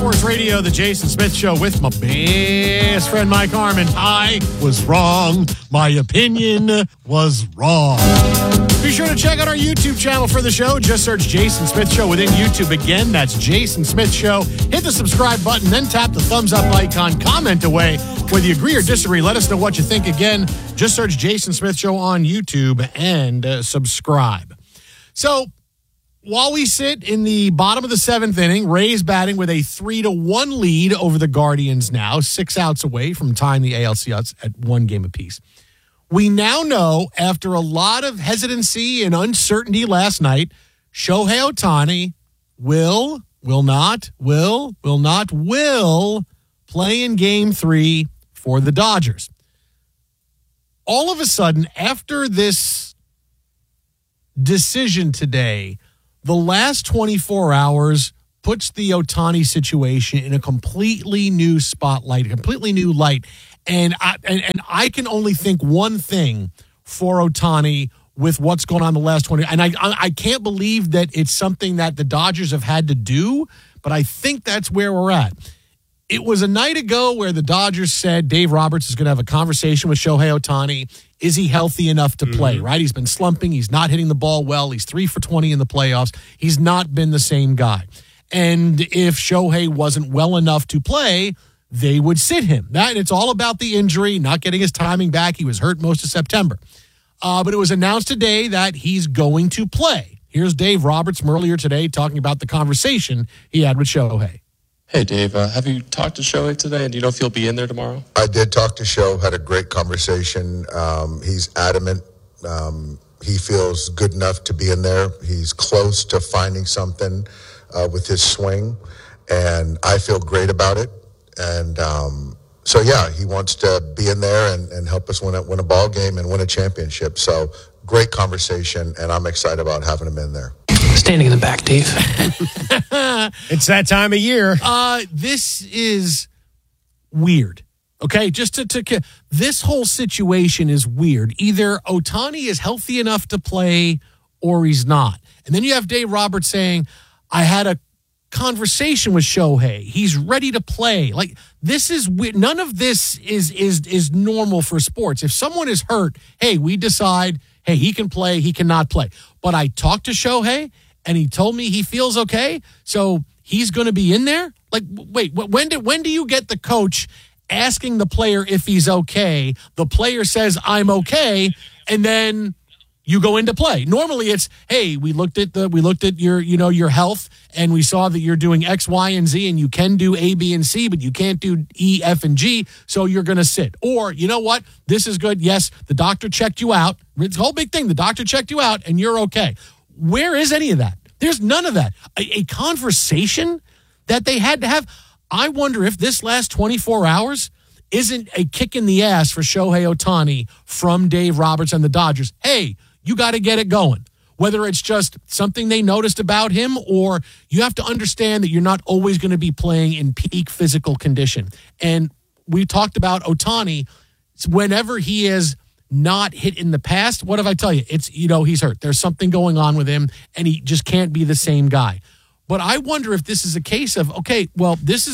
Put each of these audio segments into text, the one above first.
Sports Radio, the Jason Smith Show with my best friend Mike Harmon. I was wrong. My opinion was wrong. Be sure to check out our YouTube channel for the show. Just search Jason Smith Show within YouTube. Again, that's Jason Smith Show. Hit the subscribe button, then tap the thumbs up icon. Comment away. Whether you agree or disagree, let us know what you think. Again, just search Jason Smith Show on YouTube and subscribe. So, while we sit in the bottom of the seventh inning, Rays batting with a 3-1 lead over the Guardians now, 6 outs away from tying the ALCS at 1 game apiece. We now know, after a lot of hesitancy and uncertainty last night, Shohei Ohtani will play in Game 3 for the Dodgers. All of a sudden, after this decision today, the last 24 hours puts the Ohtani situation in a completely new spotlight, a completely new light. And I can only think one thing for Ohtani with what's going on the last 20. And I can't believe that it's something that the Dodgers have had to do, but I think that's where we're at. It was a night ago where the Dodgers said Dave Roberts is going to have a conversation with Shohei Ohtani. Is he healthy enough to play, right? He's been slumping. He's not hitting the ball well. He's 3 for 20 in the playoffs. He's not been the same guy. And if Shohei wasn't well enough to play, they would sit him. It's all about the injury, not getting his timing back. He was hurt most of September. But it was announced today that he's going to play. Here's Dave Roberts from earlier today talking about the conversation he had with Shohei. Hey, Dave, have you talked to Shohei today, and do you know if he'll be in there tomorrow? I did talk to Sho, had a great conversation. He's adamant. He feels good enough to be in there. He's close to finding something with his swing, and I feel great about it. And so, yeah, he wants to be in there and help us win a ball game and win a championship. So, great conversation, and I'm excited about having him in there. Standing in the back, Dave. It's that time of year. This is weird. Okay, this whole situation is weird. Either Ohtani is healthy enough to play or he's not. And then you have Dave Roberts saying, I had a conversation with Shohei. He's ready to play. Like, this is weird. None of this is normal for sports. If someone is hurt, hey, we decide, hey, he can play, he cannot play. But I talked to Shohei, and he told me he feels okay, so he's going to be in there? Like, wait, when do you get the coach asking the player if he's okay? The player says, I'm okay, and then you go into play. Normally it's, hey, we looked at your health, and we saw that you're doing X, Y, and Z, and you can do A, B, and C, but you can't do E, F, and G, so you're going to sit. Or, you know what? This is good. Yes, the doctor checked you out. It's a whole big thing. The doctor checked you out, and you're okay. Where is any of that? There's none of that. A conversation that they had to have. I wonder if this last 24 hours isn't a kick in the ass for Shohei Ohtani from Dave Roberts and the Dodgers. Hey, you got to get it going. Whether it's just something they noticed about him, or you have to understand that you're not always going to be playing in peak physical condition. And we talked about Ohtani. Whenever he is not hit in the past, what if I tell you? It's, he's hurt. There's something going on with him, and he just can't be the same guy. But I wonder if this is a case of, okay, well, this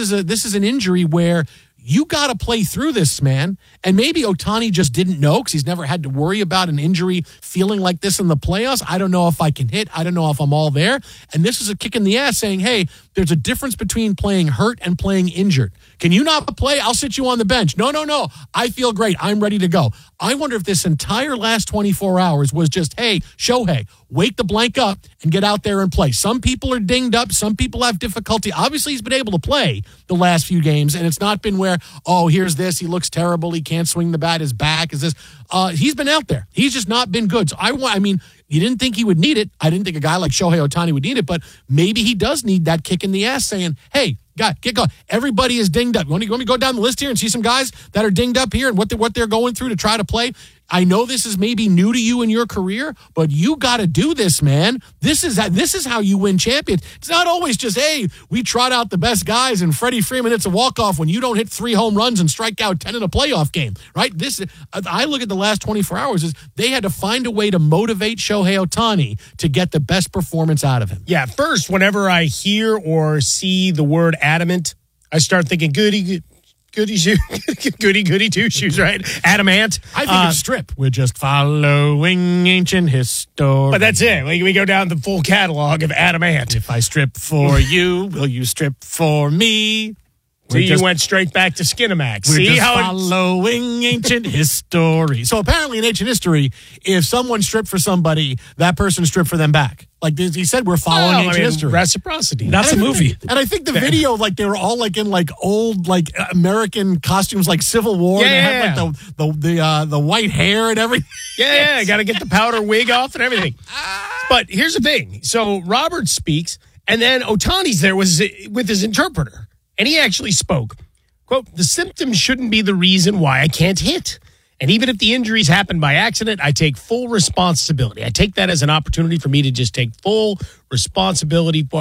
is an injury where you got to play through this, man. And maybe Ohtani just didn't know because he's never had to worry about an injury feeling like this in the playoffs. I don't know if I can hit. I don't know if I'm all there. And this is a kick in the ass saying, hey, there's a difference between playing hurt and playing injured. Can you not play? I'll sit you on the bench. No. I feel great. I'm ready to go. I wonder if this entire last 24 hours was just, hey, Shohei, wake the blank up and get out there and play. Some people are dinged up. Some people have difficulty. Obviously, he's been able to play the last few games, and it's not been where, oh, here's this. He looks terrible. He can't swing the bat. His back is this. He's been out there. He's just not been good. So you didn't think he would need it. I didn't think a guy like Shohei Ohtani would need it, but maybe he does need that kick in the ass saying, hey, God, get going. Everybody is dinged up. You want me to go down the list here and see some guys that are dinged up here and what they're going through to try to play? I know this is maybe new to you in your career, but you got to do this, man. This is how you win champions. It's not always just, hey, we trot out the best guys and Freddie Freeman hits a walk-off when you don't hit 3 home runs and strike out 10 in a playoff game, right? I look at the last 24 hours as they had to find a way to motivate Shohei Ohtani to get the best performance out of him. Yeah, first, whenever I hear or see the word adamant, I start thinking goody two shoes, right? Adamant. I think it's strip. We're just following ancient history. But that's it. Like, we go down the full catalog of Adamant. If I strip for you, will you strip for me? So you went straight back to Skinamax. We're just following ancient history. So apparently in ancient history, if someone stripped for somebody, that person stripped for them back. Like he said, we're following ancient history. Reciprocity. That's a movie. And I think the video, like they were all like in like old like American costumes, like Civil War. Yeah, they had like the white hair and everything. Yeah, got to get the powder wig off and everything. But here's the thing. So Robert speaks, and then Ohtani's there with his interpreter. And he actually spoke, quote, "The symptoms shouldn't be the reason why I can't hit. And even if the injuries happen by accident, I take full responsibility. I take that as an opportunity for me to just take full responsibility for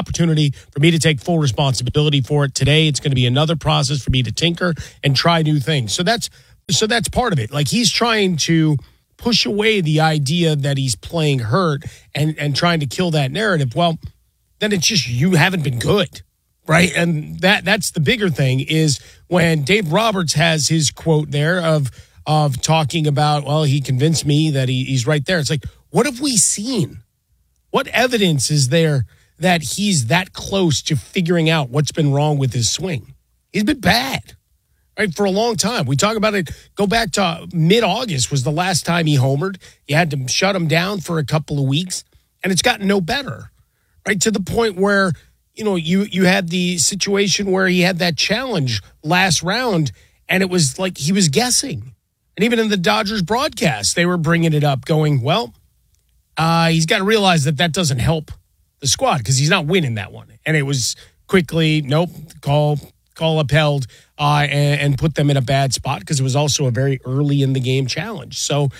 it. Today, it's going to be another process for me to tinker and try new things." So that's part of it. Like, he's trying to push away the idea that he's playing hurt and trying to kill that narrative. Well, then it's just you haven't been good. Right. And that's the bigger thing is when Dave Roberts has his quote there of talking about, well, he convinced me that he's right there. It's like, what have we seen? What evidence is there that he's that close to figuring out what's been wrong with his swing? He's been bad, right, for a long time. We talk about it. Go back to mid-August was the last time he homered. You had to shut him down for a couple of weeks, and it's gotten no better, right, to the point where, you know, you had the situation where he had that challenge last round, and it was like he was guessing. And even in the Dodgers broadcast, they were bringing it up, going, well, he's got to realize that doesn't help the squad because he's not winning that one. And it was quickly, nope, call upheld and put them in a bad spot because it was also a very early in the game challenge. So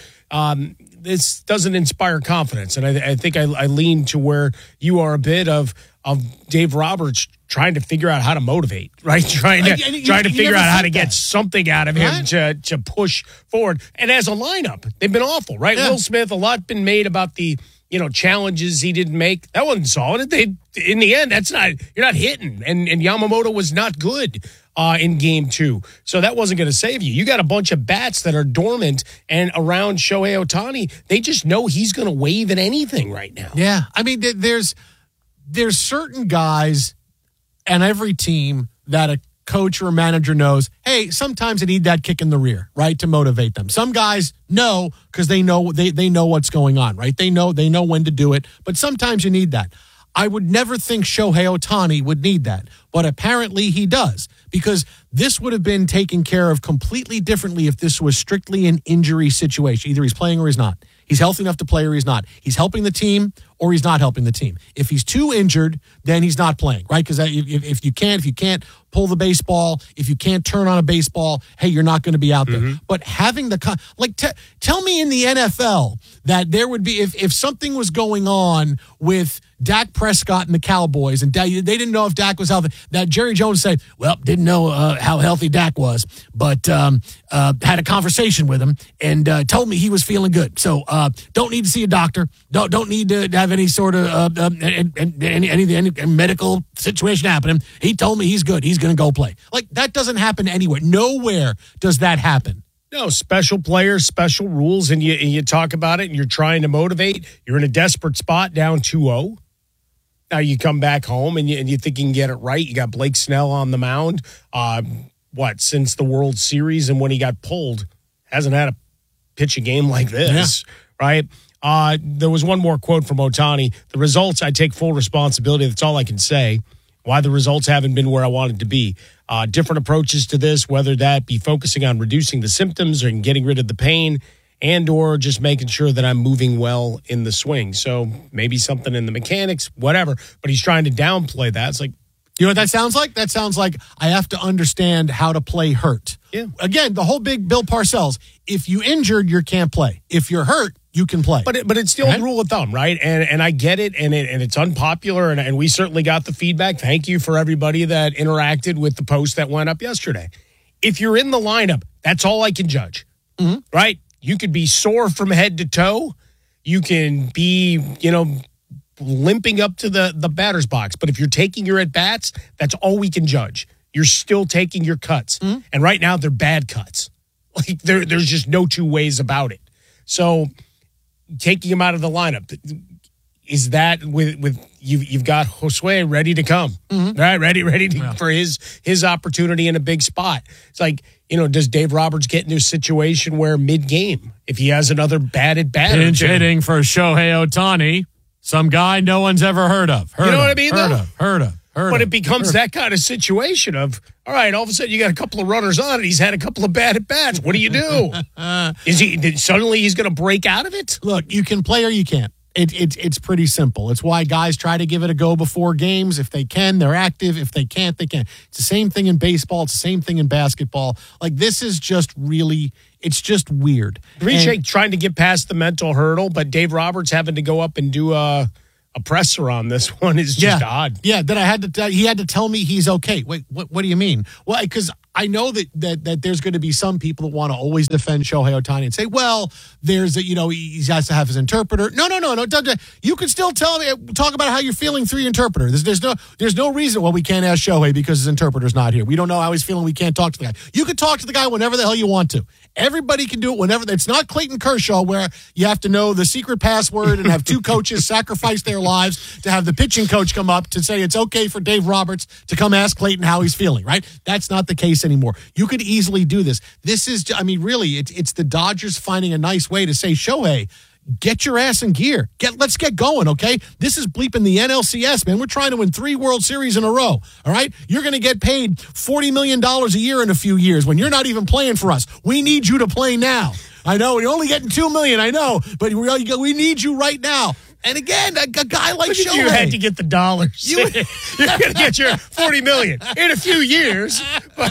this doesn't inspire confidence. And I think I lean to where you are a bit of Dave Roberts trying to figure out how to motivate, right? Trying to figure out how to get something out of him to push forward. And as a lineup, they've been awful, right? Yeah. Will Smith, a lot been made about the, challenges he didn't make. That wasn't solid. In the end, you're not hitting. And Yamamoto was not good in game 2. So that wasn't going to save you. You got a bunch of bats that are dormant and around Shohei Ohtani. They just know he's going to wave at anything right now. Yeah. I mean, there's certain guys and every team that a coach or a manager knows, hey, sometimes they need that kick in the rear, right, to motivate them. Some guys know because they know what's going on, right? They know when to do it, but sometimes you need that. I would never think Shohei Ohtani would need that, but apparently he does, because this would have been taken care of completely differently if this was strictly an injury situation. Either he's playing or he's not. He's healthy enough to play or he's not. He's helping the team or he's not helping the team. If he's too injured, then he's not playing, right? Because if you can't pull the baseball, if you can't turn on a baseball, hey, you're not going to be out there. Mm-hmm. But having tell me in the NFL that there would be, if something was going on with Dak Prescott and the Cowboys, and they didn't know if Dak was healthy, that Jerry Jones said, well, didn't know how healthy Dak was, but had a conversation with him and told me he was feeling good. So don't need to see a doctor. Don't need to have any sort of any medical situation happening. He told me he's good. He's going to go play. Like, that doesn't happen anywhere. Nowhere does that happen. No, special players, special rules, and you talk about it, and you're trying to motivate. You're in a desperate spot, down 2-0. Now you come back home, and you think you can get it right. You got Blake Snell on the mound. Since the World Series, and when he got pulled, hasn't had a pitch a game like this, right? There was one more quote from Ohtani. The results, I take full responsibility. That's all I can say. Why the results haven't been where I wanted to be. Different approaches to this, whether that be focusing on reducing the symptoms or getting rid of the pain, and or just making sure that I'm moving well in the swing. So maybe something in the mechanics, whatever. But he's trying to downplay that. It's like, you know what that sounds like? That sounds like I have to understand how to play hurt. Yeah. Again, the whole big Bill Parcells. If you injured, you can't play. If you're hurt, you can play. But it's the old rule of thumb, right? And I get it, and it's unpopular, and we certainly got the feedback. Thank you for everybody that interacted with the post that went up yesterday. If you're in the lineup, that's all I can judge, right? You could be sore from head to toe. You can be, limping up to the batter's box. But if you're taking your at-bats, that's all we can judge. You're still taking your cuts. And right now, they're bad cuts. Like, there's just no two ways about it. So taking him out of the lineup, is that with you've got Josue ready to come, right? Ready for his opportunity in a big spot. It's like, does Dave Roberts get into a situation where mid-game, if he has another bad at bat, pinch hitting for Shohei Ohtani, some guy no one's ever heard of. What I mean? Heard of. But it becomes that kind of situation of, all right, all of a sudden you got a couple of runners on and he's had a couple of bad at-bats. What do you do? Suddenly he's going to break out of it? Look, you can play or you can't. It's pretty simple. It's why guys try to give it a go before games. If they can, they're active. If they can't, they can't. It's the same thing in baseball. It's the same thing in basketball. Like, this is just really, it's just weird. Appreciate trying to get past the mental hurdle, but Dave Roberts having to go up and do a presser on this one is just odd. Yeah, that he had to tell me he's okay. Wait, what do you mean? Well, because I know that there's going to be some people that want to always defend Shohei Ohtani and say, well, there's he has to have his interpreter. No. You can still talk about how you're feeling through your interpreter. There's no reason why we can't ask Shohei because his interpreter's not here. We don't know how he's feeling. We can't talk to the guy. You can talk to the guy whenever the hell you want to. Everybody can do it whenever. It's not Clayton Kershaw where you have to know the secret password and have two coaches sacrifice their lives to have the pitching coach come up to say it's okay for Dave Roberts to come ask Clayton how he's feeling, right? That's not the case anymore. You could easily do this. This is, really, it's the Dodgers finding a nice way to say, Shohei, get your ass in gear. Let's get going, okay? This is bleeping the NLCS, man. We're trying to win 3 World Series in a row, all right? You're going to get paid $40 million a year in a few years when you're not even playing for us. We need you to play now. I know, you're only getting $2 million, I know, but we need you right now. And again, a guy like Shohei. You had to get the dollars. You're going to get your $40 million in a few years.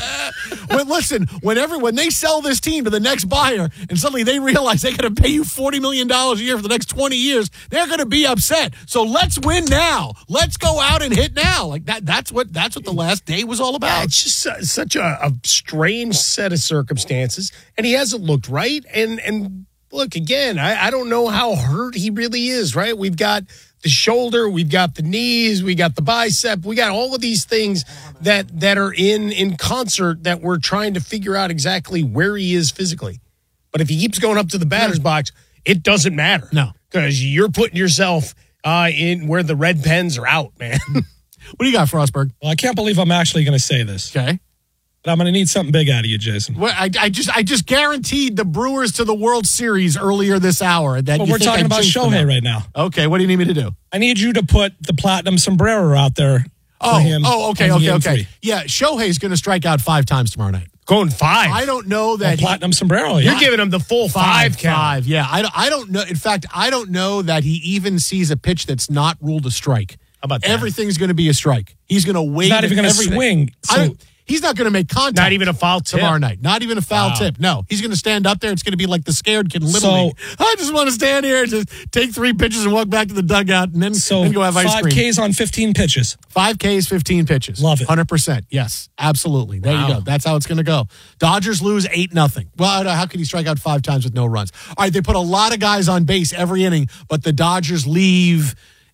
Listen, when they sell this team to the next buyer and suddenly they realize they got to pay you $40 million a year for the next 20 years, they're going to be upset. So let's win now. Let's go out and hit now. Like that's what the last day was all about. It's just such a strange set of circumstances, and he hasn't looked right. And look, again, I don't know how hurt he really is, right? We've got the shoulder, we've got the knees, we got the bicep, we got all of these things that are in concert that we're trying to figure out exactly where he is physically. But if he keeps going up to the batter's box, it doesn't matter. No. Because you're putting yourself in where the red pens are out, man. What do you got, Frostberg? Well, I can't believe I'm actually going to say this. Okay. But I'm going to need something big out of you, Jason. Well, I just guaranteed the Brewers to the World Series earlier this hour. But we're talking about Shohei right now. Okay, what do you need me to do? I need you to put the platinum sombrero out there for him. Okay. Yeah, Shohei's going to strike out 5 times tomorrow night. Going 5. I don't know that platinum sombrero. You're giving him the full 5 count. 5. Yeah, I don't know. In fact, I don't know that he even sees a pitch that's not ruled a strike. How about that? Everything's going to be a strike. He's going to wait. He's not even going to swing. He's not going to make contact. Not even a foul tip tomorrow night. Not even a foul tip. No, he's going to stand up there. It's going to be like the scared kid in Little League. I just want to stand here and just take 3 pitches and walk back to the dugout and then go have ice cream. 5 Ks on 15 pitches. 5 Ks, 15 pitches. Love it. 100%. Yes, absolutely. There you go. That's how it's going to go. Dodgers lose 8-0. Well, how can he strike out 5 times with no runs? All right, they put a lot of guys on base every inning, but the Dodgers leave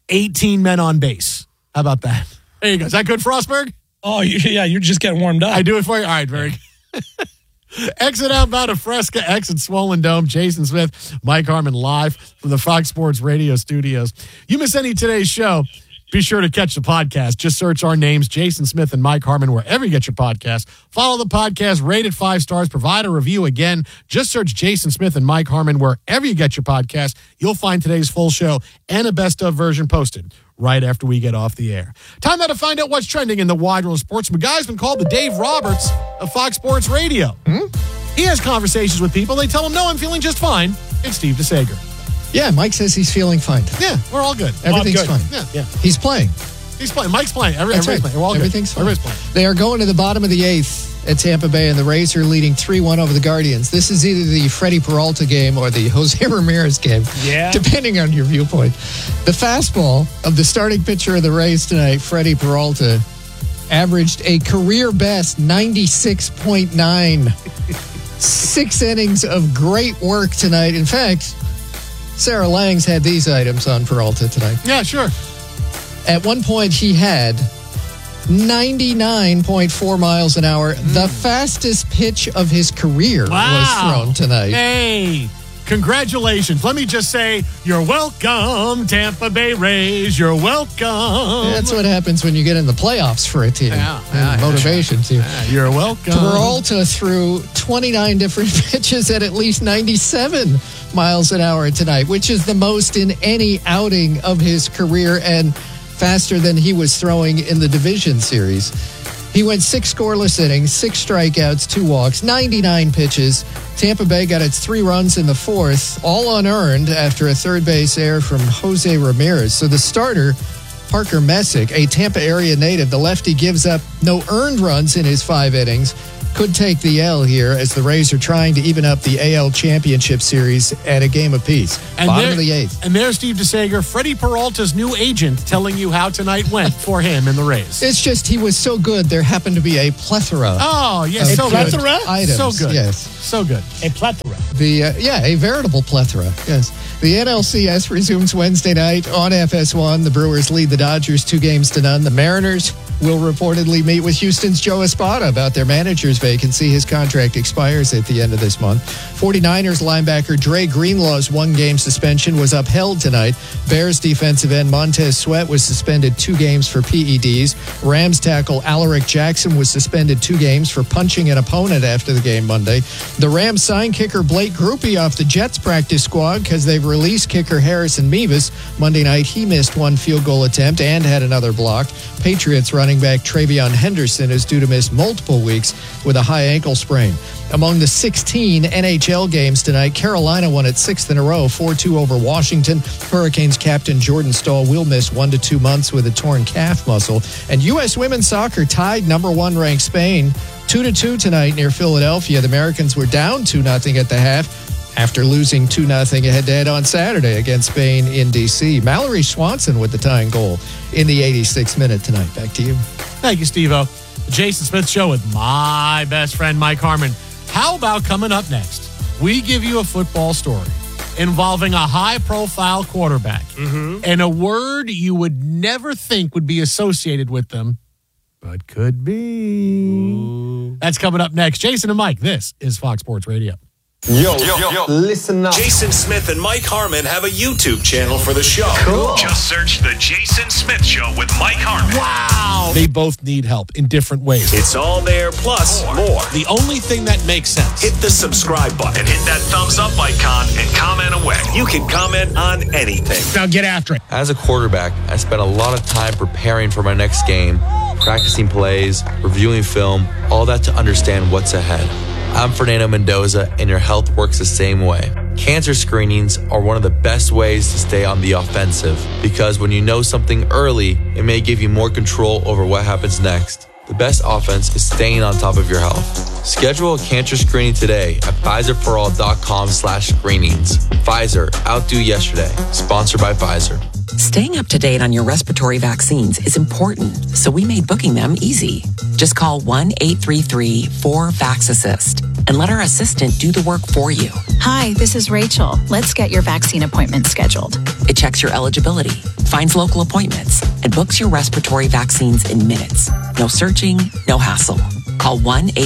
18 men on base. How about that? There you go. Is that good, Frostberg? Oh, yeah, you're just getting warmed up. I do it for you? All right, very good. Exit outbound of Fresca, exit Swollen Dome. Jason Smith, Mike Harmon live from the Fox Sports Radio studios. You miss any of today's show, be sure to catch the podcast. Just search our names, Jason Smith and Mike Harmon, wherever you get your podcast. Follow the podcast, rate it 5 stars, provide a review. Again, just search Jason Smith and Mike Harmon wherever you get your podcast. You'll find today's full show and a best-of version posted right after we get off the air. Time now to find out what's trending in the wide world of sports. The guy's been called the Dave Roberts of Fox Sports Radio. He has conversations with people. They tell him, no, I'm feeling just fine. It's Steve DeSager. Yeah, Mike says he's feeling fine. Yeah, we're all good. Everything's fine. Yeah. He's playing. He's playing. Mike's playing. Everybody's playing. We're all Everything's good. fine. Everybody's playing. They are going to the bottom of the 8th. at Tampa Bay, and the Rays are leading 3-1 over the Guardians. This is either the Freddie Peralta game or the Jose Ramirez game, depending on your viewpoint. The fastball of the starting pitcher of the Rays tonight, Freddie Peralta, averaged a career best 96.9. 6 innings of great work tonight. In fact, Sarah Langs had these items on Peralta tonight. Yeah, sure. At one point, he had 99.4 miles an hour. The fastest pitch of his career was thrown tonight. Hey, congratulations. Let me just say, you're welcome, Tampa Bay Rays. You're welcome. That's what happens when you get in the playoffs for a team. Motivation team. You're welcome. Peralta threw 29 different pitches at least 97 miles an hour tonight, which is the most in any outing of his career and faster than he was throwing in the division series. He went 6 scoreless innings, 6 strikeouts, 2 walks, 99 pitches. Tampa Bay got its 3 runs in the 4th, all unearned after a third base error from Jose Ramirez. So the starter, Parker Messick, a Tampa area native, the lefty, gives up no earned runs in his 5 innings. Could take the L here as the Rays are trying to even up the AL Championship Series at a game apiece. Bottom of the 8th. And there's Steve DeSager, Freddie Peralta's new agent, telling you how tonight went for him in the Rays. It's just he was so good, there happened to be a plethora. Oh, yes. A So plethora? good. Items, So good. yes. So good. A plethora. A veritable plethora, yes. The NLCS resumes Wednesday night on FS1. The Brewers lead the Dodgers 2-0. The Mariners will reportedly meet with Houston's Joe Espada about their manager's vacancy. His contract expires at the end of this month. 49ers linebacker Dre Greenlaw's 1-game suspension was upheld tonight. Bears defensive end Montez Sweat was suspended 2 games for PEDs. Rams tackle Alaric Jackson was suspended 2 games for punching an opponent after the game Monday. The Rams signed kicker Blake Grupe off the Jets practice squad because they've released kicker Harrison Mevis. Monday night, he missed 1 field goal attempt and had another blocked. Patriots running back Travion Henderson is due to miss multiple weeks with a high ankle sprain. Among the 16 NHL games tonight, Carolina won its 6th in a row, 4-2 over Washington. Hurricanes captain Jordan Staal will miss 1 to 2 months with a torn calf muscle. And U.S. women's soccer tied number 1 ranked Spain 2-2 tonight near Philadelphia. The Americans were down 2-0 at the half after losing 2-0 head-to-head on Saturday against Spain in D.C. Mallory Swanson with the tying goal in the 86th minute tonight. Back to you. Thank you, Steve-O. The Jason Smith Show with my best friend, Mike Harmon. How about coming up next? We give you a football story involving a high-profile quarterback and a word you would never think would be associated with them, but could be. Ooh. That's coming up next. Jason and Mike, this is Fox Sports Radio. Yo, listen up. Jason Smith and Mike Harmon have a YouTube channel for the show. Cool. Just search The Jason Smith Show with Mike Harmon. Wow. They both need help in different ways. It's all there, plus more. The only thing that makes sense. Hit the subscribe button and hit that thumbs up icon and comment away. You can comment on anything. Now get after it. As a quarterback, I spent a lot of time preparing for my next game, practicing plays, reviewing film, all that to understand what's ahead. I'm Fernando Mendoza, and your health works the same way. Cancer screenings are one of the best ways to stay on the offensive because when you know something early, it may give you more control over what happens next. The best offense is staying on top of your health. Schedule a cancer screening today at PfizerForAll.com/screenings. Pfizer, outdo yesterday. Sponsored by Pfizer. Staying up to date on your respiratory vaccines is important, so we made booking them easy. Just call 1-833-4-VAX-ASSIST and let our assistant do the work for you. Hi, this is Rachel. Let's get your vaccine appointment scheduled. It checks your eligibility, finds local appointments, and books your respiratory vaccines in minutes. No searching, no hassle. Call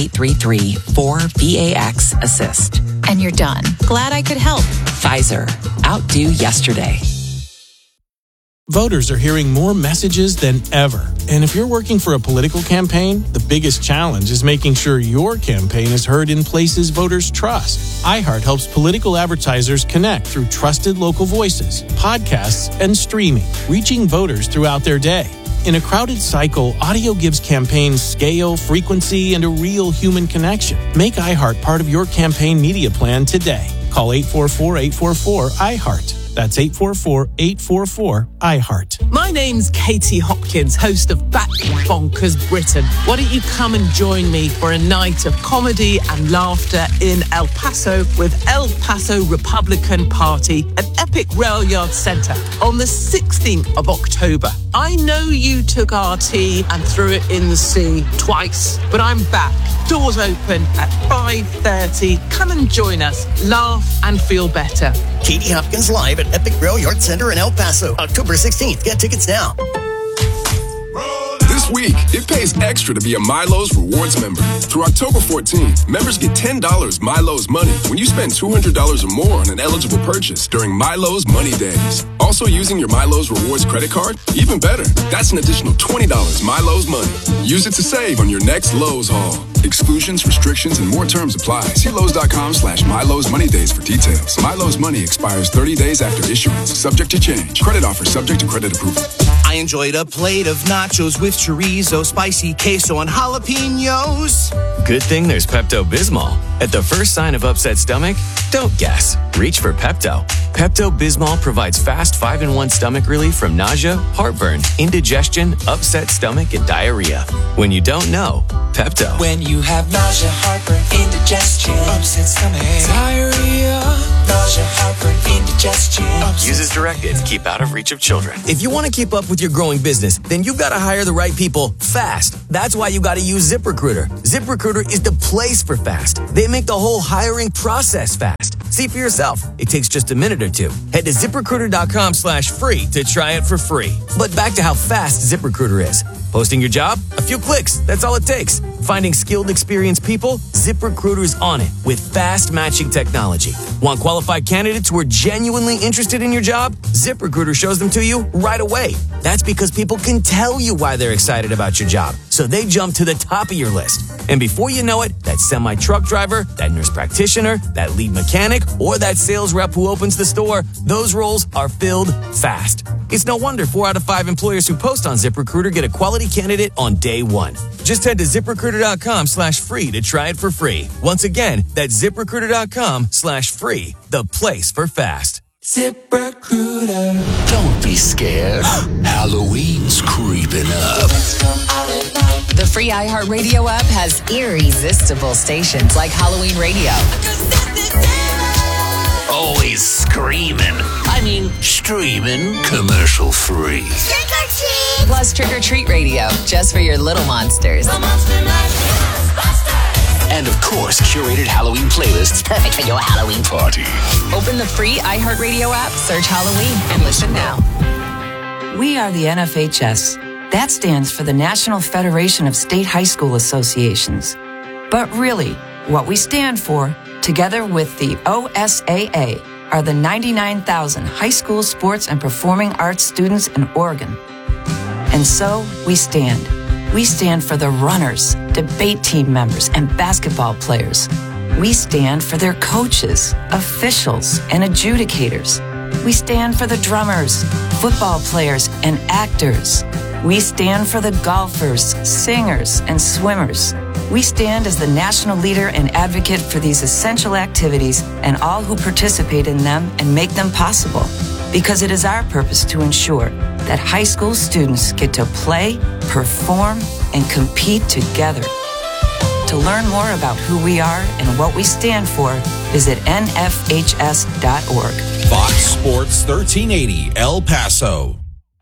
1-833-4-VAX-ASSIST. And you're done. Glad I could help. Pfizer, outdo yesterday. Voters are hearing more messages than ever. And if you're working for a political campaign, the biggest challenge is making sure your campaign is heard in places voters trust. iHeart helps political advertisers connect through trusted local voices, podcasts, and streaming, reaching voters throughout their day. In a crowded cycle, audio gives campaigns scale, frequency, and a real human connection. Make iHeart part of your campaign media plan today. Call 844-844-iHeart. That's 844-844-IHEART. My name's Katie Hopkins, host of Back Bonkers Britain. Why don't you come and join me for a night of comedy and laughter in El Paso with El Paso Republican Party at Epic Rail Yard Centre on the 16th of October. I know you took our tea and threw it in the sea twice, but I'm back. Doors open at 5:30. Come and join us. Laugh and feel better. Katie Hopkins live at Epic Rail Yard Center in El Paso, October 16th. Get tickets now. This week, it pays extra to be a Milo's Rewards member. Through October 14th, members get $10 Milo's Money when you spend $200 or more on an eligible purchase during Milo's Money Days. Also using your Milo's Rewards credit card? Even better, that's an additional $20 Milo's Money. Use it to save on your next Lowe's haul. Exclusions, restrictions, and more terms apply. See Lowe's.com/Milo's Money Days for details. Milo's Money expires 30 days after issuance, subject to change. Credit offer subject to credit approval. I enjoyed a plate of nachos with chorizo, spicy queso, and jalapenos. Good thing there's Pepto-Bismol. At the first sign of upset stomach, don't guess. Reach for Pepto. Pepto-Bismol provides fast 5-in-1 stomach relief from nausea, heartburn, indigestion, upset stomach, and diarrhea. When you don't know, Pepto. When you have nausea, heartburn, indigestion, upset stomach, diarrhea, nausea, heartburn, indigestion. Use as directed. Keep out of reach of children. If you want to keep up with your growing business, then you've got to hire the right people fast. That's why you got to use ZipRecruiter. ZipRecruiter is the place for fast. They make the whole hiring process fast. See for yourself. It takes just a minute or two. Head to ZipRecruiter.com/free to try it for free. But back to how fast ZipRecruiter is. Posting your job? A few clicks. That's all it takes. Finding skilled, experienced people? ZipRecruiter's on it with fast matching technology. Want qualified candidates who are genuinely interested in your job? ZipRecruiter shows them to you right away. That's because people can tell you why they're excited about your job, so they jump to the top of your list. And before you know it, that semi-truck driver, that nurse practitioner, that lead mechanic, or that sales rep who opens the store, those roles are filled fast. It's no wonder 4 out of 5 employers who post on ZipRecruiter get a quality candidate on day one. Just head to ZipRecruiter.com/free to try it for free. Once again, that's ZipRecruiter.com/free, the place for fast. ZipRecruiter. Don't be scared. Halloween's creeping up. The free iHeartRadio app has irresistible stations like Halloween Radio. Always screaming. Streaming commercial free. Plus Trick or Treat Radio, just for your little monsters. And of course, curated Halloween playlists perfect for your Halloween party. Open the free iHeartRadio app, search Halloween, and listen now. We are the NFHS. That stands for the National Federation of State High School Associations. But really, what we stand for, together with the OSAA, are the 99,000 high school sports and performing arts students in Oregon. And so we stand. We stand for the runners, debate team members, and basketball players. We stand for their coaches, officials, and adjudicators. We stand for the drummers, football players, and actors. We stand for the golfers, singers, and swimmers. We stand as the national leader and advocate for these essential activities and all who participate in them and make them possible. Because it is our purpose to ensure that high school students get to play, perform, and compete together. To learn more about who we are and what we stand for, visit nfhs.org. Fox Sports 1380, El Paso.